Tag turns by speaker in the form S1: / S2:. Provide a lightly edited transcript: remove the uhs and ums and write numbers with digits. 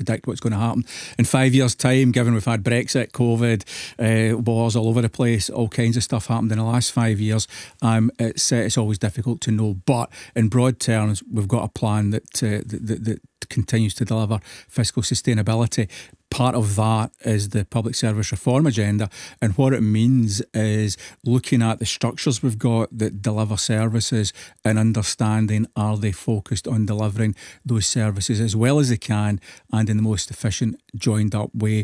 S1: predict what's going to happen in 5 years' time, given we've had Brexit, COVID, wars all over the place, all kinds of stuff happened in the last 5 years. It's always difficult to know. But in broad terms, we've got a plan that continues to deliver fiscal sustainability. Part of that is the public service reform agenda, and what it means is looking at the structures we've got that deliver services and understanding, are they focused on delivering those services as well as they can and in the most efficient, joined up way